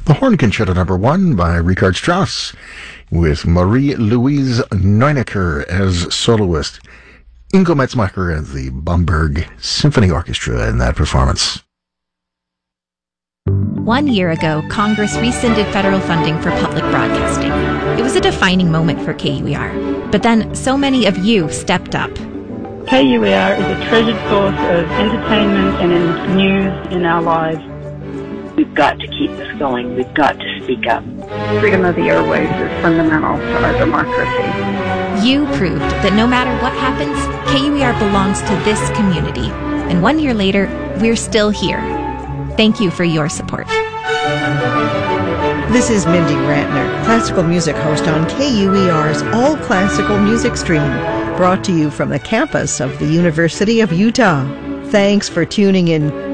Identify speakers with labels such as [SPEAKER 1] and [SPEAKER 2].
[SPEAKER 1] The Horn Concerto No. 1 by Richard Strauss, with Marie-Louise Neunecker as soloist, Ingo Metzmacher and the Bamberg Symphony Orchestra in that performance.
[SPEAKER 2] 1 year ago, Congress rescinded federal funding for public broadcasting. It was a defining moment for KUER. But then so many of you stepped up.
[SPEAKER 3] KUER is a treasured source of entertainment and news in our lives.
[SPEAKER 4] We've got to keep this going. We've got to speak up.
[SPEAKER 3] Freedom of the airwaves is fundamental to our democracy.
[SPEAKER 2] You proved that no matter what happens, KUER belongs to this community. And 1 year later, we're still here. Thank you for your support.
[SPEAKER 5] This is Mindy Rantner, classical music host on KUER's All Classical Music Stream, brought to you from the campus of the University of Utah. Thanks for tuning in